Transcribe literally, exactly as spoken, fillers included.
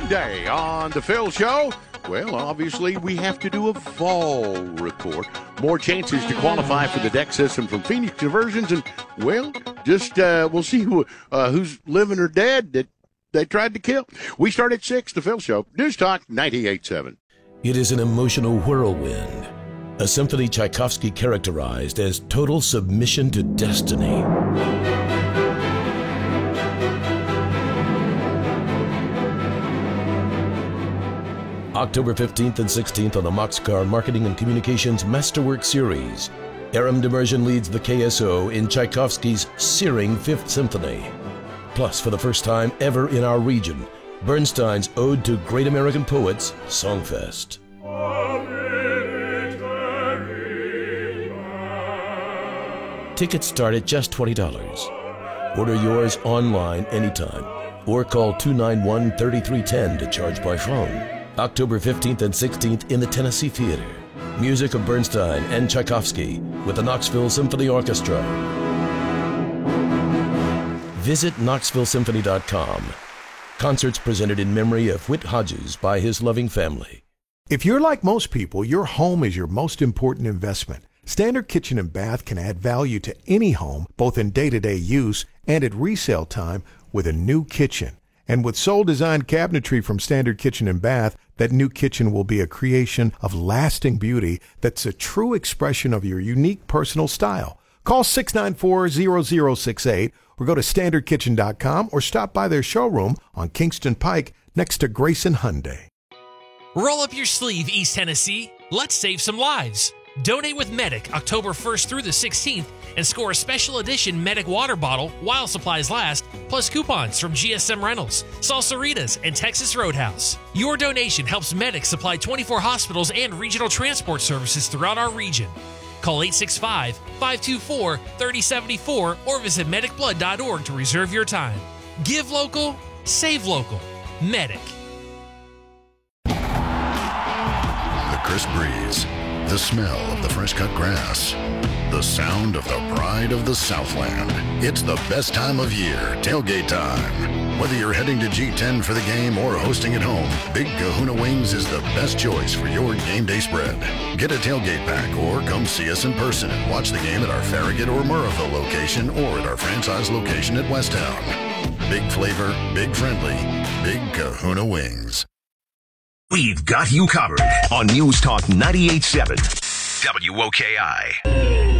Monday on The Phil Show. Well, obviously, we have to do a fall report. More chances to qualify for the deck system from Phoenix Conversions. And, well, just uh, we'll see who uh, who's living or dead that they tried to kill. We start at six, The Phil Show. News Talk ninety-eight point seven. It is an emotional whirlwind. A symphony Tchaikovsky characterized as total submission to destiny. October fifteenth and sixteenth on the Moxcar Marketing and Communications Masterwork Series. Aram Demersion leads the K S O in Tchaikovsky's searing Fifth Symphony. Plus, for the first time ever in our region, Bernstein's Ode to Great American Poets, Songfest. Tickets start at just twenty dollars. Order yours online anytime or call two nine one, three three one zero to charge by phone. October fifteenth and sixteenth in the Tennessee Theater. Music of Bernstein and Tchaikovsky with the Knoxville Symphony Orchestra. Visit knoxville symphony dot com. Concerts presented in memory of Whit Hodges by his loving family. If you're like most people, your home is your most important investment. Standard Kitchen and Bath can add value to any home, both in day-to-day use and at resale time with a new kitchen. And with Soul-designed cabinetry from Standard Kitchen and Bath, that new kitchen will be a creation of lasting beauty that's a true expression of your unique personal style. Call six nine four, zero zero six eight or go to standard kitchen dot com or stop by their showroom on Kingston Pike next to Grayson Hyundai. Roll up your sleeve, East Tennessee. Let's save some lives. Donate with Medic October first through the sixteenth and score a special edition Medic water bottle while supplies last, plus coupons from G S M Rentals, Salsaritas, and Texas Roadhouse. Your donation helps Medic supply twenty-four hospitals and regional transport services throughout our region. Call eight six five, five two four, three zero seven four or visit medic blood dot org to reserve your time. Give local, save local. Medic. The crisp breeze, the smell of the fresh-cut grass, the sound of the pride of the Southland. It's the best time of year, tailgate time. Whether you're heading to G ten for the game or hosting at home, Big Kahuna Wings is the best choice for your game day spread. Get a tailgate pack or come see us in person and watch the game at our Farragut or Murrahville location or at our franchise location at Westtown. Big flavor, big friendly, Big Kahuna Wings. We've got you covered on News Talk ninety-eight point seven W O K I.